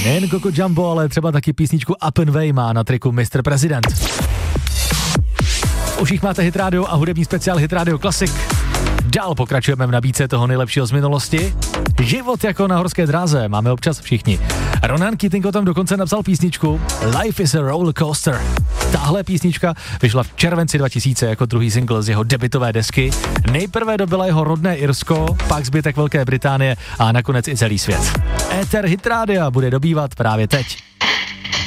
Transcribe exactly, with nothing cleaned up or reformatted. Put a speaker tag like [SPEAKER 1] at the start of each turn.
[SPEAKER 1] Nejen Coco Jumbo, ale třeba taky písničku Up and Way má na triku mister President. Už jich máte Hit Radio a hudební speciál Hit Radio Classic. Dál pokračujeme v nabídce toho nejlepšího z minulosti. Život jako na horské dráze máme občas všichni. Ronan Keating o tom dokonce napsal písničku Life is a roller coaster. Tahle písnička vyšla v červenci dva tisíce jako druhý single z jeho debutové desky. Nejprve dobila jeho rodné Irsko, pak zbytek Velké Británie a nakonec i celý svět. Éter Hit Rádia bude dobývat právě teď.